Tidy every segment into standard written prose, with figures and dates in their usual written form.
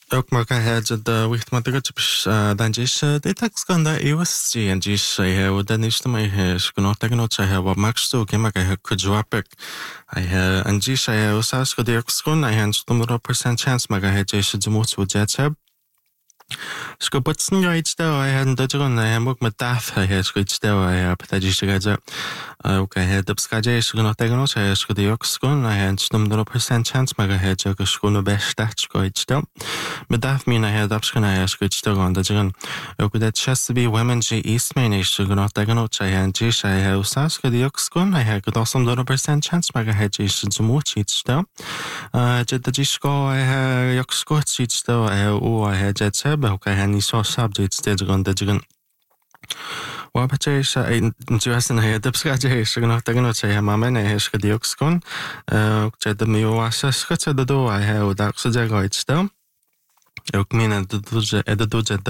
Ook maar het de wicht maar dat je dan is dit tax kan daar eeuwig zien en je zei hoe dan is maar is genoeg tegen het zei wat max toe ik maar ik could drop it en je zei hoe zelfs dat ik schoon hij heeft 100% chance maar hij is het moet zo jet heb Skopatsen iets daar hij had dat er hij moet met taf hij is iets daar hij heb dat is het ook hij de schade is genoeg tegen ons hij is dat ook schoon hij heeft 100% chance maar hij is ook schoon best start iets daar met dat mina hij dat schoon hij is iets daar dat er ook dat Chesapeake Women G East Main is genoeg tegen ons hij en je zei hij zelfs dat ook schoon hij heeft 100% chance maar hij is het moet iets daar dat is gewoon hij ook schoot iets daar hij jet hebben ook hij niet zo subjects dat er wat betekent dat interessant hij dat schade is genoeg tegen ons hij maar men hij is dat ook schoon ook dat de meer was schot dat door hij ook dat ze zeggen iets daar ook mina dat doet het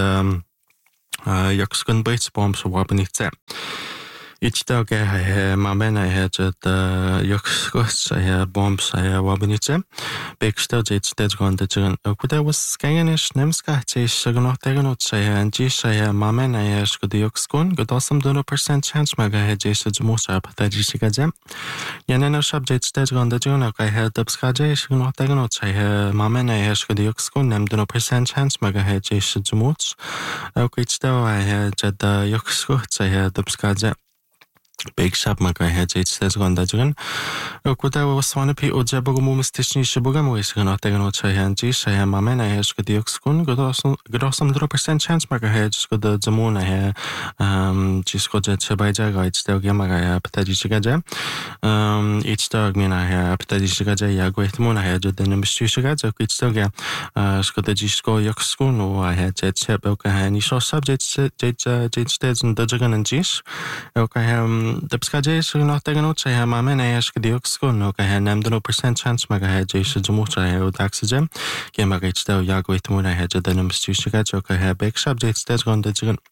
ook schoon beitsboom zo wat niet zijn Iets dag hij maar men hij het ook schot hij bombs hij wat niet zijn Bekstel iets dat gewoon dat er ook dat was geen is nemskaat is genoeg tegen ons hij en je zei maar men hij is dat ook schoon dat is 100% chance maar hij is het moet op dat is het ja en subjects dat gewoon dat je ook hij dat schade is genoeg tegen ons hij maar men hij is dat ook schoon neemt 100% chance maar hij is het moet ook iets dat hij dat ook schot hij dat schade Big shop maar hij het iets dat gewoon dat je ook dat was van de PO job om technische programma is genoeg tegen ons hij en je zei maar men hij is dat ook schoon dat is 100% chance maar hij is dat de moon hij just got het bij jaar iets dat maar hij dat is het iets dat mina hij dat is het ja goed moon hij dat de bestuur gaat ook iets dat schot dat is ook schoon hij het heb ook hij niet zo subjects dat dat je gaan ook hij de schade is genoeg tegen ons hij maar men hij is dat ook schoon ook hij neemt 100% chance maar hij is het moet hij ook dat ze ja maar iets dat ja goed moon hij dat de bestuur gaat ook hij big subjects dat gewoon dat je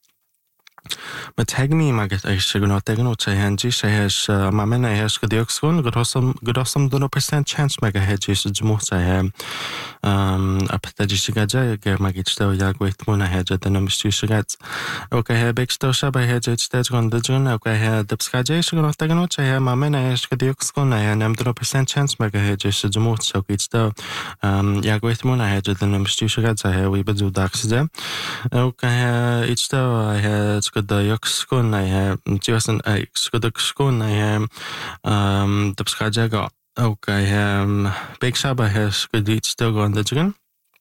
met hegmi maar het is genoeg tegen ons hij en je hij is maar men hij is dat ook schoon dat is 100% chance maar hij is het moet hij op dat is het ja maar iets dat ja goed moon hij dat de bestuur gaat ook hij big stel bij het is dat gewoon dat je ook hij de schade is genoeg tegen ons hij maar men hij is dat ook schoon hij neemt 100% chance maar hij is het moet ook iets dat ja goed moon hij dat de bestuur gaat hij we bedoel dat ze ook hij iets dat hij dat ook schoon hij just een dat schoon hij de schade gaat ook hij big saba has dat iets dat gewoon dat je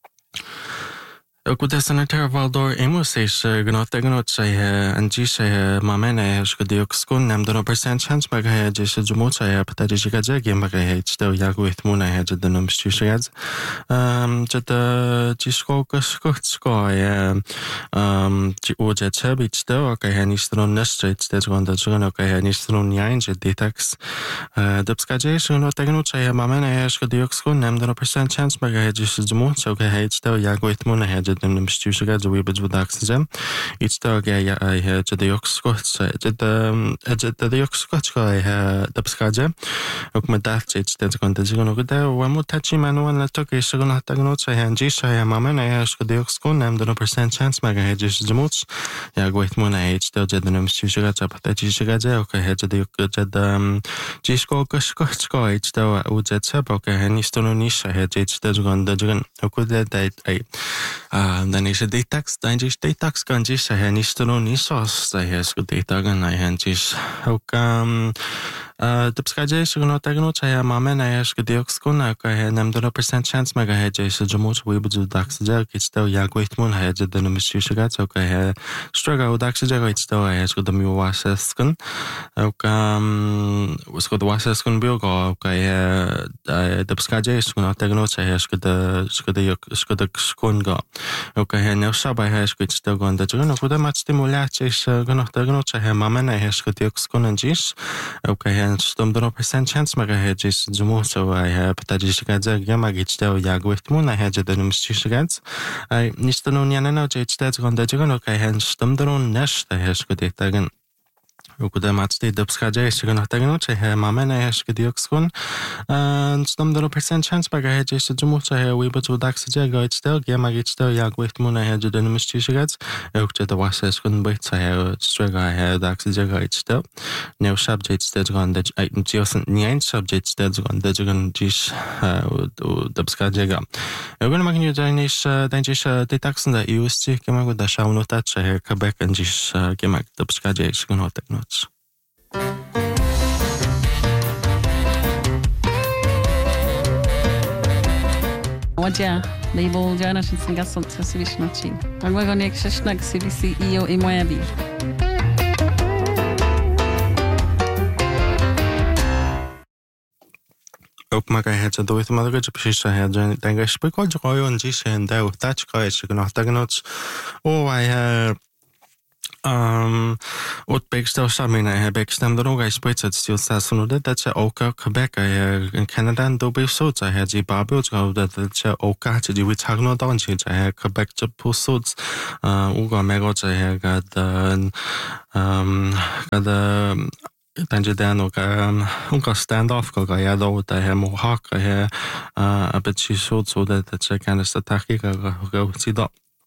ook dat zijn er wel door emoties genoeg tegen ons zei en je zei maar men hij is dat ook schoon neemt 100% chance maar hij is het moet hij dat is het zeggen maar hij het stel ja goed moon hij het de nummer stuurt dat je school je het heb iets stel ook hij niet stroon nest dat gewoon dat zo ook hij niet stroon ja in het detax dat schade is genoeg tegen ons zei maar men hij is dat ook schoon neemt 100% chance maar hij is het moet ook hij het stel ja goed moon hij het de bestuur gaat zo we bedoel dat ze iets dat ja hij het de ook schot het de ook schot hij dat schade ook met dat iets dat gewoon dat ze ook daar we moet touchy manual dat ook is genoeg tegen ons hij en je zei maar men hij is dat ook schoon neemt 100% chance maar hij is het moet ja goed moon hij het stel dat de bestuur gaat op dat is gaat ook hij het de ook dat je schot iets dat hoe dat heb ook hij niet zo niet hij het iets dat gewoon dat ook dat dan is het detax dan is detax kan je zeggen niet zo hij is goed detax en hij is ook de schade is genoeg tegen ons hij maar men hij is dat ook schoon ook hij neemt 100% chance maar hij is het moet we bedoel dat ze iets stel ja goed moon hij het de bestuur gaat ook hij struggle dat ze zeggen iets stel hij is goed de meer was schoon ook was goed was schoon beeld ook hij de schade is genoeg tegen ons hij is goed schoon gaat ook hij nou sabai hij is goed stel gewoon dat je ook dat met stimulatie is genoeg tegen ons hij maar men hij is goed ook schoon en is ook hij stom 100% chance maar hij is zo mooi zo hij dat is gaat zeggen maar iets stel ja goed moon hij het de bestuur gaat hij niet dan ja nou het staat gewoon dat je ook hij stom erom nest hij is goed tegen Ukuda matsti dubskaja ishigun hatagno chehe mamena hashkadiokskun. Stomdoro percent chance baga hedge jumu chehe wibutu daxija goitstel, gemagichtel yagwichtmuna hedge dynamistishigat. Ukta the waseskun bit chehe strega he daxija goitstel. Now subjects that on the just nine subjects that on the gun jish dubskaja. Ugun magin you danish danjish detaxen da USC gemagu da shaunota chehe Quebec and jish gemag dubskaja ishigun hatagno. Wadia, label Jana Shingason Sivishnachi. I'm going to Shishnak CBC EO Imoyabi. Ook maar het zo door maar dat je precies had denk ik spreek al je en die zijn daar dat kan je zeggen nog dat hij Wat bekstel samen hij bekstem er ook hij spreekt het stil staan dat je ook Quebec in Canada en dobe zo ze hij die babel dat je ook had die we zeggen nou dan je hij Quebec je post ook maar mega ze hij gaat Tanje den och hon stand-off gaga jag då det här mohawk här a bit så det jag kan nästa tacka gå sida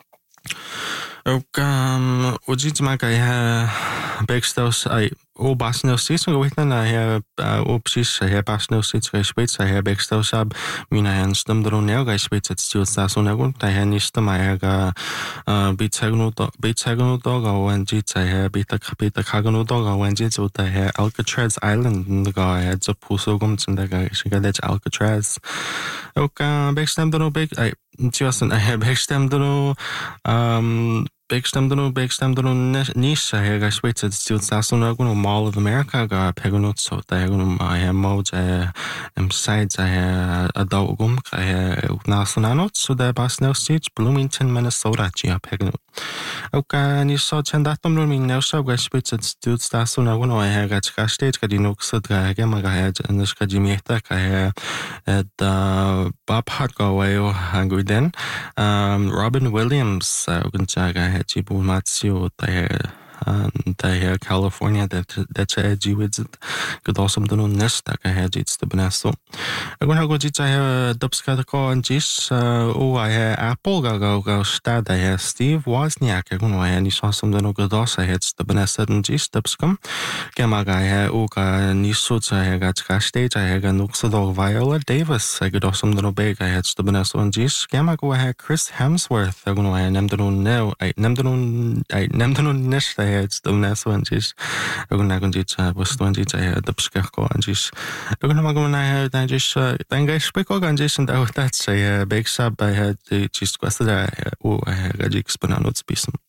och dit man kan här backstage I o basnel sits och vet när här och precis här basnel sits och spets här backstage ab mina hands de drar ner och spets att stå så någon där här nästa mig bitagno dog och en dit här bitagno dog och en dit så där här Alcatraz Island det går här så pusogum som där ska det Alcatraz och backstage då big just en här backstage då Bekstemdano niche här Schweiz att stå så någon Mall of America ga pegonot så där någon mode sides här adogum här nationalot så där basnel stage Bloomington Minnesota ja pegonot och ni så chandatom nu min så ga Schweiz att stå så någon här ska stage ga nog så där ga maga här en ska jimeta här ett Bob Hotway och Hanguden Robin Williams och jaga Jibu Matsio där California det är jiwit good awesome då nästa kan här jits det benasso jag har gått här dubska ko en jis och Apple ga stad där Steve Wozniak jag har ni så som det något då så här det benassa den jis dubskam gemaga här och ni så så här ga stage här nog så då Viola Davis jag då som det nog bega här det benassa en jis gemaga här Chris Hemsworth jag har nämnde någon nästa het de neswanjis ogunagundit bostwanjit de pskako anjis ogunamaguna danjis dangai speko ganjis and that say bake sub by had just quested o gajik spananots bism